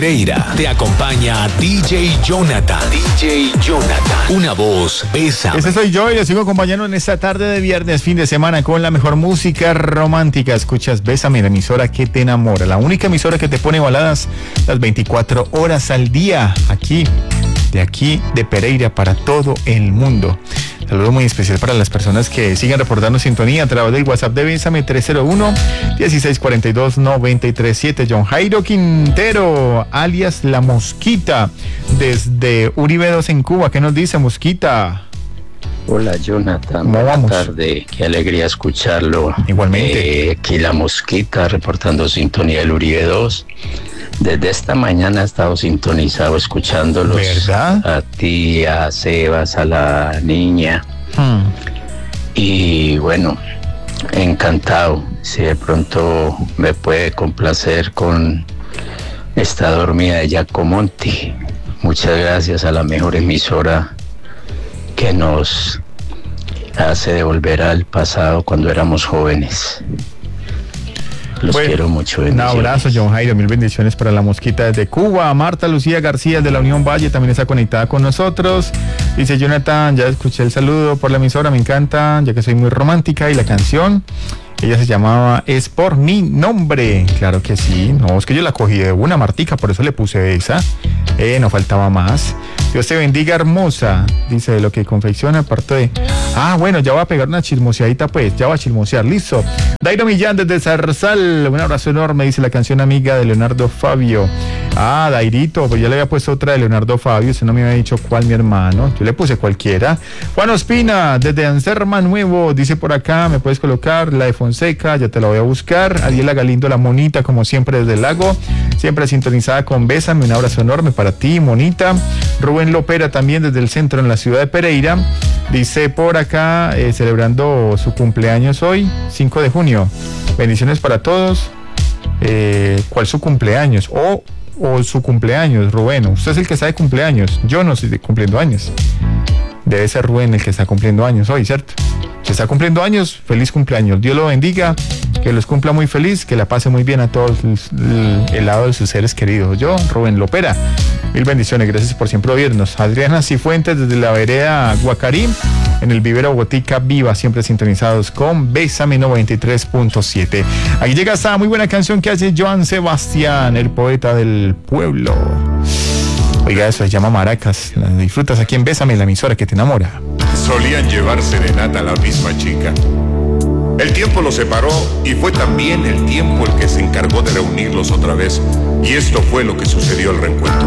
Pereira, te acompaña DJ Jonathan. DJ Jonathan, una voz, Bésame. Ese soy yo y les sigo acompañando en esta tarde de viernes, fin de semana, con la mejor música romántica. Escuchas Bésame, la emisora que te enamora, la única emisora que te pone baladas las 24 horas al día, aquí de Pereira para todo el mundo. Saludo muy especial para las personas que siguen reportando sintonía a través del WhatsApp de Bésame 301-1642-937. John Jairo Quintero, alias La Mosquita, desde Uribe 2 en Cuba. ¿Qué nos dice, Mosquita? Hola, Jonathan, buenas tardes, qué alegría escucharlo. Igualmente. Aquí La Mosquita reportando sintonía del Uribe 2. Desde esta mañana he estado sintonizado escuchándolos. ¿Verdad? A ti, a Sebas, a la niña. Y bueno, encantado. Si de pronto me puede complacer con esta dormida de Giacomonti. Muchas gracias a la mejor emisora que nos hace devolver al pasado cuando éramos jóvenes. Los quiero mucho. Un abrazo, John Jairo, mil bendiciones para La Mosquita desde Cuba. Marta Lucía García de la Unión Valle también está conectada con nosotros. Dice Jonathan, ya escuché el saludo por la emisora, me encanta, ya que soy muy romántica. Y la canción, ella se llamaba Es por mi nombre. Claro que sí, no, es que yo la cogí de una, Martica, por eso le puse esa. No faltaba más. Dios te bendiga, hermosa. Dice, lo que confecciona, aparte de... bueno, ya va a pegar una chismoseadita, pues, ya va a chismosear, listo. Dairo Millán desde Zarzal, un abrazo enorme, dice la canción amiga de Leonardo Fabio. Dairito, pues ya le había puesto otra de Leonardo Fabio, usted no me había dicho cuál, mi hermano, yo le puse cualquiera. Juan Ospina, desde Anserma Nuevo, dice por acá, me puedes colocar la de Fonseca, ya te la voy a buscar. Adiela Galindo, la monita, como siempre desde el lago, siempre sintonizada con Bésame, un abrazo enorme para ti, monita. Rubén Lopera también desde el centro en la ciudad de Pereira, dice por acá, celebrando su cumpleaños hoy, 5 de junio. Bendiciones para todos. ¿Cuál su cumpleaños? O su cumpleaños, Rubén. Usted es el que está de cumpleaños. Yo no estoy cumpliendo años. Debe ser Rubén el que está cumpliendo años hoy, ¿cierto? Si está cumpliendo años, feliz cumpleaños. Dios lo bendiga, que los cumpla muy feliz, que la pase muy bien a todos el lado de sus seres queridos. Yo, Rubén Lopera, mil bendiciones, gracias por siempre oírnos. Adriana Cifuentes desde la vereda Guacarí, en el vivero Botica Viva, siempre sintonizados con Bésame 93.7. Aquí llega esta muy buena canción que hace Joan Sebastián, el poeta del pueblo. Oiga, eso se llama Maracas. La disfrutas aquí en Bésame, la emisora que te enamora. Solían llevar serenata a la misma chica. El tiempo los separó y fue también el tiempo el que se encargó de reunirlos otra vez. Y esto fue lo que sucedió al reencuentro.